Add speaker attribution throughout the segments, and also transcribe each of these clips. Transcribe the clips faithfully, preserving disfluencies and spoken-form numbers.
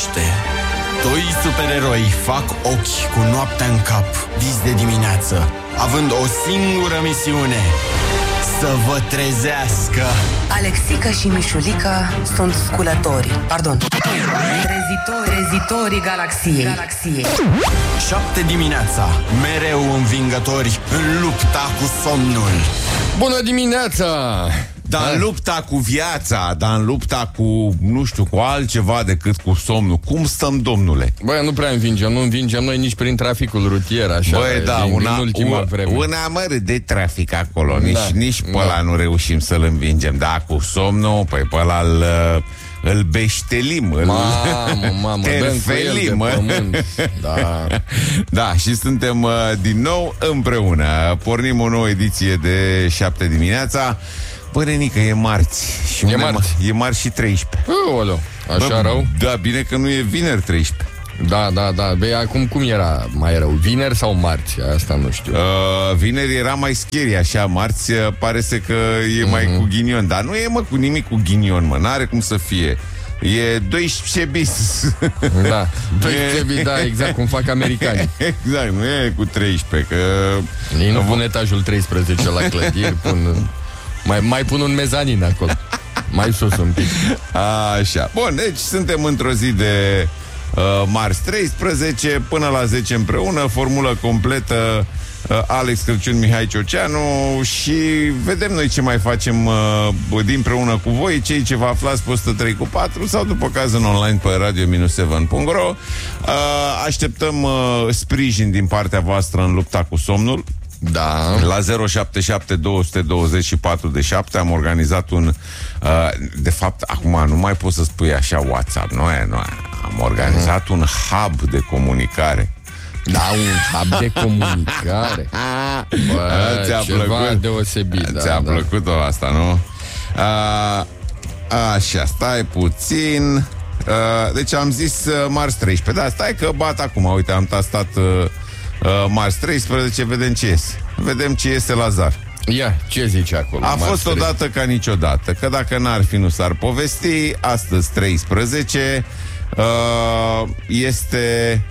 Speaker 1: Doi supereroi fac ochi cu noaptea în cap, vis de dimineață, având o singură misiune: să vă trezească.
Speaker 2: Alexica și Mișulica sunt sculătorii, pardon, trezitori, trezitorii galaxiei. galaxiei.
Speaker 1: Șapte dimineața, mereu învingători în lupta cu somnul.
Speaker 3: Bună dimineața!
Speaker 4: Dar în lupta cu viața, dar în lupta cu, nu știu, cu altceva decât cu somnul. Cum stăm, domnule?
Speaker 3: Băi, nu prea învingem, nu învingem noi nici prin traficul rutier, așa.
Speaker 4: Băi, da,
Speaker 3: din,
Speaker 4: una,
Speaker 3: din ultima vreme.
Speaker 4: Una mără de trafic acolo, nici,
Speaker 3: da,
Speaker 4: nici pe
Speaker 3: da.
Speaker 4: ăla nu reușim să-l învingem. Da, cu somnul, păi pe ăla îl, îl beștelim, îl
Speaker 3: Mamă, mamă,
Speaker 4: terfelim.
Speaker 3: Da.
Speaker 4: Da, și suntem uh, din nou împreună. Pornim o nouă ediție de șapte dimineața. Bă, Renică, e marți. Și
Speaker 3: E marți.
Speaker 4: E marți și treisprezece.
Speaker 3: Olo, așa
Speaker 4: Bă,
Speaker 3: rău?
Speaker 4: Da, bine că nu e vineri treisprezece.
Speaker 3: Da, da, da. Băi, acum cum era mai rău? Vineri sau marți? Asta nu știu.
Speaker 4: Uh, vineri era mai scary, așa. Marți uh, pare să că e mm-hmm. mai cu ghinion. Dar nu e, mă, cu nimic cu ghinion, mă. N-are cum să fie. E doisprezece bis.
Speaker 3: Da, doisprezece bis, da, exact cum fac americanii.
Speaker 4: Exact, nu e cu treisprezece, că...
Speaker 3: Ei nu pun etajul treisprezece la clădiri, pun... Mai, mai pun un mezanin acolo. Mai sus un pic.
Speaker 4: Așa. Bun, deci suntem într-o zi de uh, marți treisprezece, până la zece împreună, formulă completă, uh, Alex Crăciun, Mihai Cioceanu, și vedem noi ce mai facem uh, dinpreună cu voi, cei ce vă aflați pe o sută trei cu patru sau după caz în online pe radio șapte punct ro. uh, Așteptăm uh, sprijin din partea voastră în lupta cu somnul.
Speaker 3: Da.
Speaker 4: La zero șapte șapte doi doi patru de șapte am organizat un uh, de fapt, acum nu mai pot să spui așa WhatsApp, nu e, nu e. Am organizat mm. un hub de comunicare.
Speaker 3: Da, un hub de comunicare. Bă,
Speaker 4: ți-a
Speaker 3: ceva
Speaker 4: plăcut?
Speaker 3: deosebit, da,
Speaker 4: Ți-a
Speaker 3: da.
Speaker 4: plăcut-o asta, nu? Uh, așa, stai puțin. uh, Deci am zis uh, marți treisprezece. Da, stai că bat acum, uite, am tastat uh, Uh, marți treisprezece, vedem ce iese. Vedem ce iese la Zar.
Speaker 3: Ia, ce zice acolo?
Speaker 4: A
Speaker 3: marți
Speaker 4: fost odată ca niciodată. Că dacă n-ar fi, nu s-ar povesti. Astăzi treisprezece uh, este...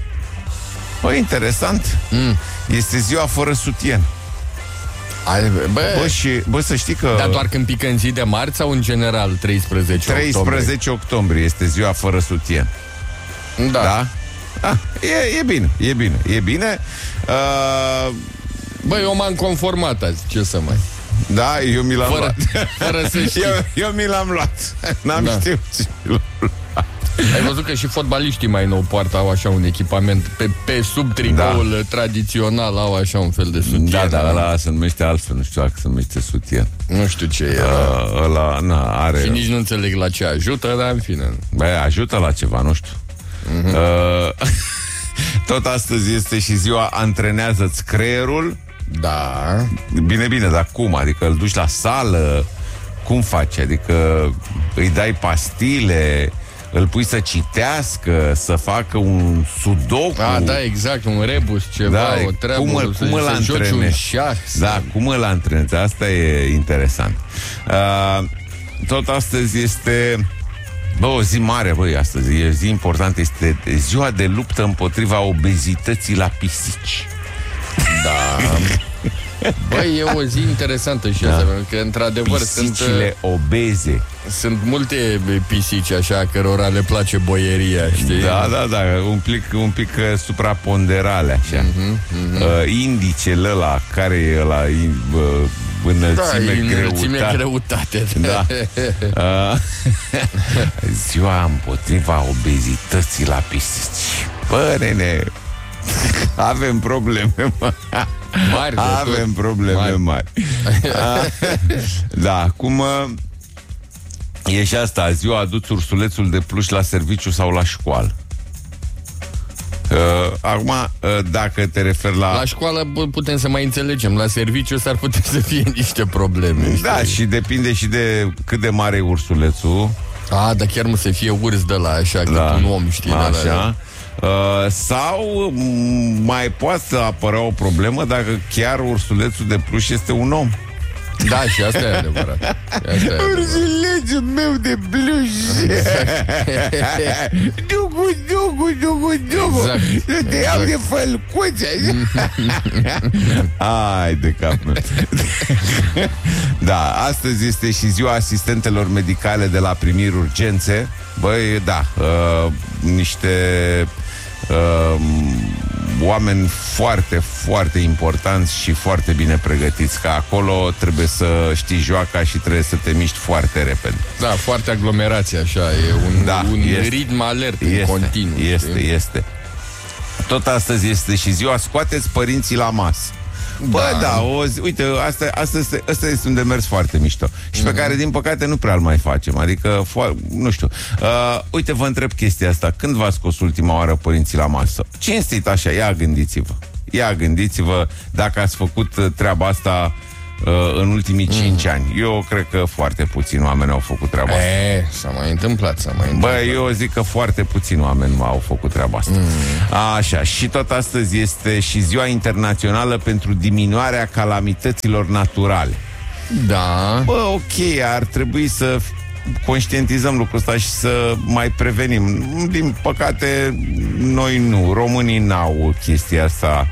Speaker 4: Bă, interesant.
Speaker 3: mm.
Speaker 4: Este ziua fără sutien.
Speaker 3: Ai, bă,
Speaker 4: Bă, și, bă, să știi că
Speaker 3: dar doar când pică în zi de marți sau în general treisprezece
Speaker 4: treisprezece octombrie este ziua fără sutien.
Speaker 3: Da,
Speaker 4: Da? Ah, e, e bine, e bine, e bine. Uh,
Speaker 3: Băi, eu m-am conformat azi, ce să mai...
Speaker 4: da, eu mi l-am
Speaker 3: Fără,
Speaker 4: luat.
Speaker 3: fără să știi.
Speaker 4: Eu, eu mi l-am luat. N-am
Speaker 3: Da.
Speaker 4: știut ce l-am luat.
Speaker 3: Ai văzut că și fotbaliștii mai nou poartă, au așa un echipament pe, pe sub tricoul da. tradițional, au așa un fel de sutien.
Speaker 4: Da, da, ăla se numește altfel, nu știu dacă se numește sutien.
Speaker 3: Nu știu ce e.
Speaker 4: Uh, ăla, na, are...
Speaker 3: Și nici nu înțeleg la ce ajută, dar în fine.
Speaker 4: Băi, ajută la ceva, nu știu. Uh-huh. Uh, tot astăzi este și ziua antrenează-ți creierul.
Speaker 3: Da.
Speaker 4: Bine, bine, dar cum? Adică îl duci la sală? Cum faci? Adică îi dai pastile, îl pui să citească, să facă un sudoku.
Speaker 3: Ah, da, exact, un rebus, ceva,
Speaker 4: Da,
Speaker 3: o treabă,
Speaker 4: cum îl-
Speaker 3: să,
Speaker 4: cum îl
Speaker 3: să joci un
Speaker 4: antrenezi?
Speaker 3: șah.
Speaker 4: Da, cum îl antrenezi? Asta e interesant. Uh, tot astăzi este... Bă, o zi mare, băi, astăzi. E o zi importantă. Este ziua de luptă împotriva obezității la pisici.
Speaker 3: Da. Băi, e o zi interesantă și da. asta, pentru că, într-adevăr, sunt,
Speaker 4: Pisicile obeze.
Speaker 3: sunt multe pisici așa, cărora le place boieria, știi?
Speaker 4: Da, da, da, un pic, un pic uh, supraponderale, așa.
Speaker 3: Mhm, mhm.
Speaker 4: Uh, indicele ăla, care e ăla, uh, înălțime,
Speaker 3: Da, înălțime,
Speaker 4: greutate.
Speaker 3: greutate.
Speaker 4: Da. Uh, ziua împotriva obezității la pisici. Bă, nene, avem probleme mari.
Speaker 3: Mari de
Speaker 4: Avem
Speaker 3: tot.
Speaker 4: probleme mari,
Speaker 3: Mari.
Speaker 4: mari. Da, cum uh, e și asta, ziua aduți ursulețul de pluș la serviciu sau la școală. Uh, acum, uh, dacă te referi la...
Speaker 3: La școală putem să mai înțelegem, la serviciu s-ar putea să fie niște probleme.
Speaker 4: Da,
Speaker 3: știi?
Speaker 4: și depinde și de cât de mare e ursulețul.
Speaker 3: A, dar chiar nu să fie urs de la așa, da, cât un om, știi?
Speaker 4: Așa.
Speaker 3: De la...
Speaker 4: Uh, sau m- mai poate să apărea o problemă dacă chiar ursulețul de pluș este un om.
Speaker 3: Da, și asta e adevărat.
Speaker 4: Ursulețul meu de bluș. Dugu, dugu, dugu, dugu.
Speaker 3: Exact.
Speaker 4: Nu te iau de fălcuțe. Ai de cap meu. Da, astăzi este și ziua asistentelor medicale de la primiri urgențe. Băi, da, uh, niște uh, oameni foarte, foarte importanți și foarte bine pregătiți, că acolo trebuie să știi joaca și trebuie să te miști foarte repede.
Speaker 3: Da, foarte aglomerație, așa, e un,
Speaker 4: da,
Speaker 3: un
Speaker 4: este,
Speaker 3: ritm alert în
Speaker 4: este,
Speaker 3: continuu.
Speaker 4: Este,
Speaker 3: știi?
Speaker 4: este. Tot astăzi este și ziua scoateți părinții la masă. Bă, da, da o zi, uite, asta, asta, este, asta este un demers foarte mișto și pe mm-hmm. care, din păcate, nu prea îl mai facem. Adică, fo- nu știu. Uh, uite, vă întreb chestia asta. Când v-ați scos ultima oară părinții la masă? Cinstit așa, ia gândiți-vă. Ia gândiți-vă dacă ați făcut treaba asta uh, în ultimii mm. cinci ani. Eu cred că foarte puțini oameni au făcut treaba asta.
Speaker 3: E, s-a mai întâmplat, s-a mai întâmplat.
Speaker 4: Bă, eu zic că foarte puțini oameni au făcut treaba asta. Mm. Așa, și tot astăzi este și ziua internațională pentru diminuarea calamităților naturale.
Speaker 3: Da.
Speaker 4: Bă, ok, ar trebui să conștientizăm lucrul ăsta și să mai prevenim. Din păcate, noi nu, românii n-au chestia asta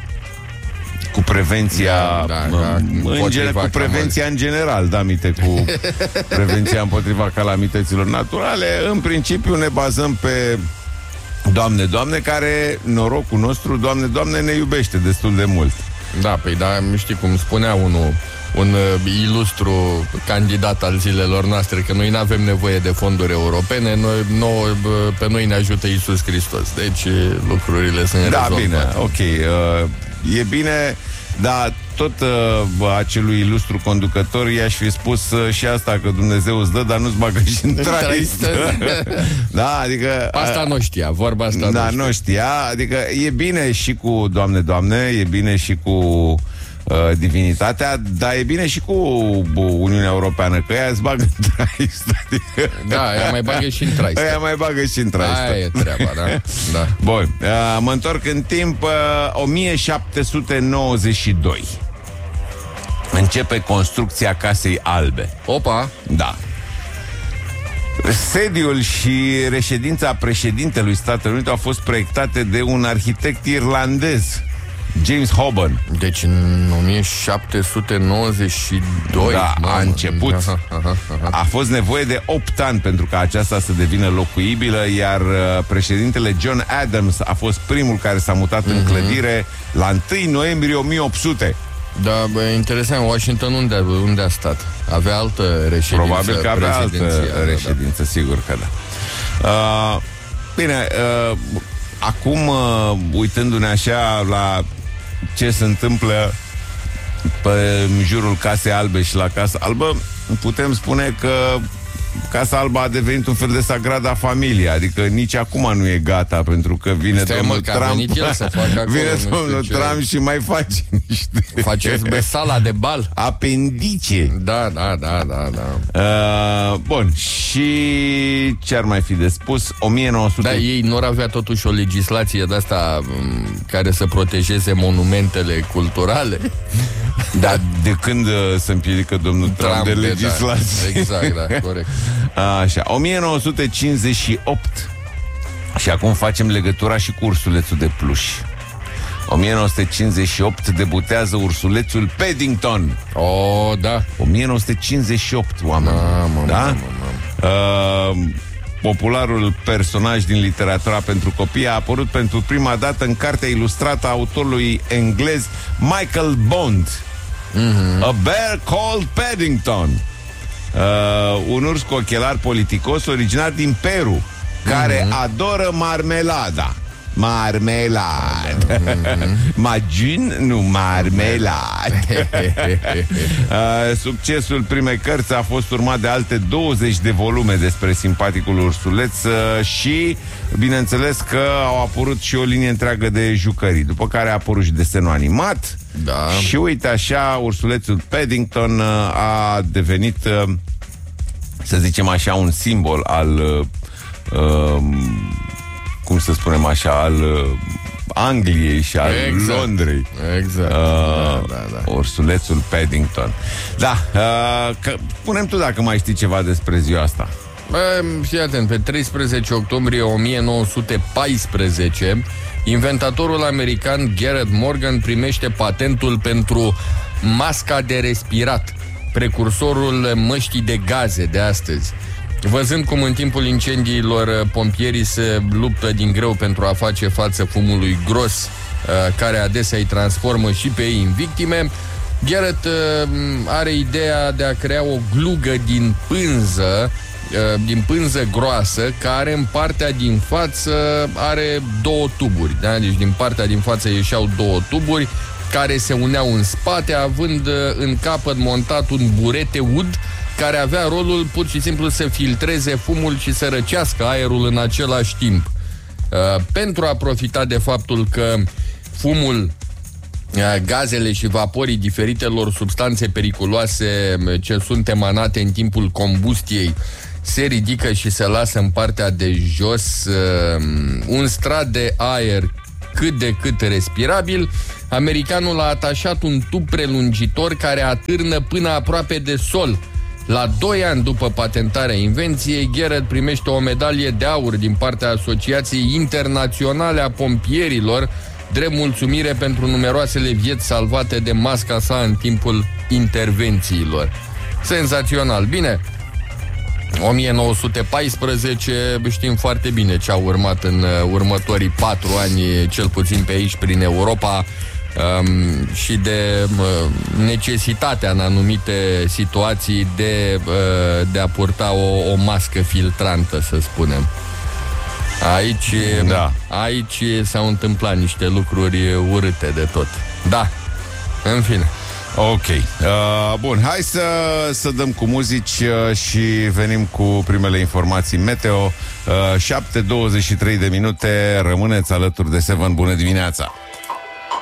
Speaker 4: cu prevenția
Speaker 3: da, da, da,
Speaker 4: în gen, cu prevenția în general, da, mite, cu prevenția împotriva calamităților naturale. În principiu ne bazăm pe Doamne, Doamne, care, norocul nostru, Doamne, Doamne, ne iubește destul de mult.
Speaker 3: Da, păi da, știi cum spunea unul, un uh, ilustru candidat al zilelor noastre, că noi nu avem nevoie de fonduri europene, noi, nouă, pe noi ne ajută Iisus Hristos. Deci lucrurile sunt
Speaker 4: da,
Speaker 3: rezolvate.
Speaker 4: Bine, ok. Uh, e bine, dar tot uh, acelui ilustru conducător i-aș fi spus uh, și asta, că Dumnezeu îți dă, dar nu-ți bagă și în traistă. Da, adică...
Speaker 3: Asta nu știa, vorba asta
Speaker 4: da,
Speaker 3: nu știa.
Speaker 4: nu știa. Adică e bine și cu Doamne, Doamne, e bine și cu uh, divinitatea, dar e bine și cu Uniunea Europeană, că ea îți bagă în traistă. Adică...
Speaker 3: Da, ea mai bagă și în traistă.
Speaker 4: Ea mai bagă și în traistă.
Speaker 3: Aia e treaba, da. da.
Speaker 4: Bun, uh, mă întorc în timp, uh, o mie șapte sute nouăzeci și doi. Începe construcția Casei Albe.
Speaker 3: Opa!
Speaker 4: Da. Sediul și reședința președintelui Statelor Unite au fost proiectate de un arhitect irlandez, James Hoban.
Speaker 3: Deci în o mie șapte sute nouăzeci și doi
Speaker 4: da,
Speaker 3: mamă.
Speaker 4: a început.
Speaker 3: Aha, aha, aha.
Speaker 4: A fost nevoie de opt ani pentru ca aceasta să devină locuibilă, iar președintele John Adams a fost primul care s-a mutat mm-hmm. în clădire la întâi noiembrie o mie opt sute.
Speaker 3: Da, bă, interesant, Washington unde, unde a stat? Avea altă reședință?
Speaker 4: Probabil că avea altă reședință, da. Sigur că da. Uh, bine, uh, acum, uh, uitându-ne așa la ce se întâmplă pe în jurul Casei Albe și la Casa Albă, putem spune că Casa Albă a devenit un fel de Sagrada Familia, adică nici acum nu e gata, pentru că vine
Speaker 3: Stai,
Speaker 4: domnul
Speaker 3: mă,
Speaker 4: Trump,
Speaker 3: el să facă acolo,
Speaker 4: vine domnul Trump și mai face niște...
Speaker 3: Faceți pe sala de bal.
Speaker 4: Apendice.
Speaker 3: Da, da, da, da, da.
Speaker 4: Uh, bun, și ce ar mai fi de spus? o mie nouă sute...
Speaker 3: Da, ei nu ar avea totuși o legislație de asta care să protejeze monumentele culturale?
Speaker 4: Da, de când uh, se împiedică domnul Trump, Trump de legislație?
Speaker 3: Da, exact, da, corect.
Speaker 4: Așa, o mie nouă sute cincizeci și opt. Și acum facem legătura și cu ursulețul de pluș. o mie nouă sute cincizeci și opt debutează ursulețul Paddington.
Speaker 3: Oh, da.
Speaker 4: o mie nouă sute cincizeci și opt, oameni.
Speaker 3: Mamă,
Speaker 4: da?
Speaker 3: mamă, mamă.
Speaker 4: Uh, popularul personaj din literatura pentru copii a apărut pentru prima dată în cartea ilustrată a autorului englez Michael Bond. Mm-hmm. A Bear Called Paddington. Uh, un urs cu ochelari politicos originar din Peru, care mm-hmm. adoră marmelada. Marmelad. Mm-hmm. Magin? Nu, marmelad. uh, Succesul primei cărți a fost urmat de alte douăzeci de volume despre simpaticul ursuleț uh, și, bineînțeles că au apărut și o linie întreagă de jucării, după care a apărut și desenul animat.
Speaker 3: Da.
Speaker 4: Și uite așa, ursulețul Paddington uh, a devenit, uh, să zicem așa, un simbol al uh, uh, cum să spunem așa, al uh, Angliei și al exact. Londrei.
Speaker 3: Exact. Uh,
Speaker 4: da, da, da. Ursulețul Paddington. Da, uh, că, spune-mi tu dacă mai știi ceva despre ziua asta.
Speaker 3: Bă, fii atent, pe treisprezece octombrie o mie nouă sute paisprezece, inventatorul american Garrett Morgan primește patentul pentru masca de respirat, precursorul măștii de gaze de astăzi. Văzând cum în timpul incendiilor pompierii se luptă din greu pentru a face față fumului gros, care adesea îi transformă și pe ei în victime, Garrett are ideea de a crea o glugă din pânză, din pânză groasă, care în partea din față are două tuburi, da? Deci din partea din față ieșeau două tuburi care se uneau în spate, având în capăt montat un burete ud care avea rolul pur și simplu să filtreze fumul și să răcească aerul în același timp. Uh, pentru a profita de faptul că fumul, uh, gazele și vaporii diferitelor substanțe periculoase ce sunt emanate în timpul combustiei se ridică și se lasă în partea de jos uh, un strat de aer cât de cât respirabil, americanul a atașat un tub prelungitor care atârnă până aproape de sol. La doi ani după patentarea invenției, Garrett primește o medalie de aur din partea Asociației Internaționale a Pompierilor, drept mulțumire pentru numeroasele vieți salvate de masca sa în timpul intervențiilor. Senzațional! Bine, o mie nouă sute paisprezece, știm foarte bine ce a urmat în următorii patru ani, cel puțin pe aici, prin Europa, um, și de uh, necesitatea în anumite situații de, uh, de a purta o, o mască filtrantă, să spunem. Aici, da. aici s-au întâmplat niște lucruri urâte de tot. Da, în fine.
Speaker 4: Ok. Uh, bun, hai să, să dăm cu muzici uh, și venim cu primele informații meteo. uh, șapte douăzeci și trei de minute. Rămâneți alături de Seven. Bună dimineața!